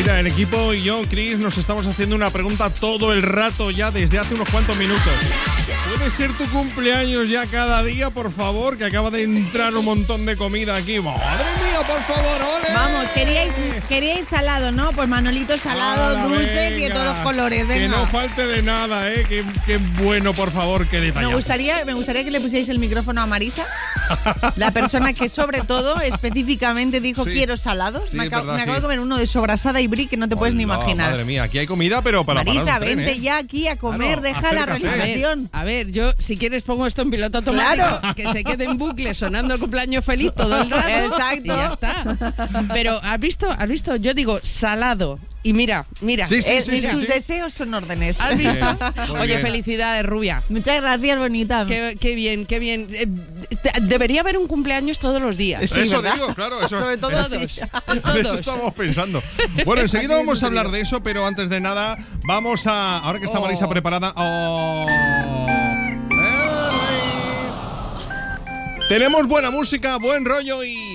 Mira, el equipo y yo, Chris, nos estamos haciendo una pregunta todo el rato ya desde hace unos cuantos minutos. ¿Puede ser tu cumpleaños ya cada día, por favor? Que acaba de entrar un montón de comida aquí. ¡Madre mía, por favor, ole! Vamos, queríais salado, ¿no? Pues Manolito salado, dulces y de todos los colores. Venga. Que no falte de nada, ¿eh? Qué bueno, por favor, qué detalle. Me gustaría que le pusierais el micrófono a Marisa, la persona que sobre todo específicamente dijo quiero salados. Sí, me acabo sí. de comer uno de sobrasada y brie que no te puedes ni imaginar. Madre mía, aquí hay comida, pero para Marisa, parar un tren, vente ya aquí a comer, Claro, deja la acércate. realización. A ver, yo si quieres pongo esto en piloto automático, que se quede en bucle sonando el cumpleaños feliz todo el rato. Exacto. Y ya está. Pero ¿has visto? Yo digo salado. Y mira. Sí, Tus deseos son órdenes. ¿Has visto? Muy Oye, bien. felicidades, Rubia. Muchas gracias, bonita. Qué bien. Debería haber un cumpleaños todos los días. Sí, Eso ¿verdad? digo, claro. Eso, Sobre todo Todos. sí. en eso estamos pensando. Bueno, enseguida vamos a hablar de eso, pero antes de nada, vamos a... Ahora que está Marisa preparada... Tenemos buena música, buen rollo y...